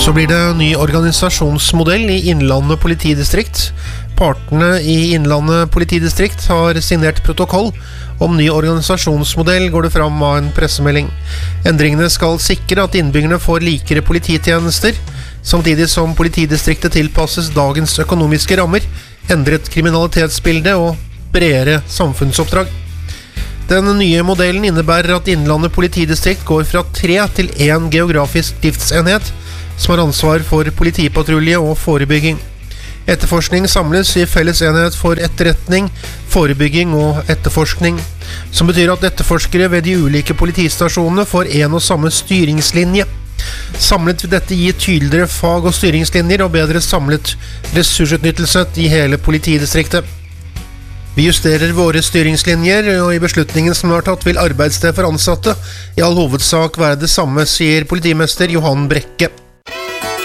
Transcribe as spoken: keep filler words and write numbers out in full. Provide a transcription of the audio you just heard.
Så blir det en ny organisasjonsmodell i Innlandet politidistrikt. Partene i Innlandet politidistrikt har signert protokoll om ny organisasjonsmodell, går det fram av en pressemelding. Endringene skal sikre at innbyggerne får likere polititjenester, samtidig som politidistriktet tilpasses dagens økonomiske rammer, endret kriminalitetsbilde og bredere samfunnsoppdrag. Den nye modellen innebærer at Innlandet politidistrikt går fra tre til en geografisk driftsenhet, som har ansvar for politipatrulje og forebygging. Etterforskning samles i felles enhet for etterretning, forebygging og etterforskning, som betyr at etterforskere ved de ulike politistasjonene får en og samme styringslinje. Samlet vil dette gi tydeligere fag- og styringslinjer og bedre samlet ressursutnyttelse i hele politidistriktet. Vi justerer våre styringslinjer, og i beslutningen som er tatt vil arbeidssted for ansatte i all hovedsak være det samme, sier politimester Johan Brekke.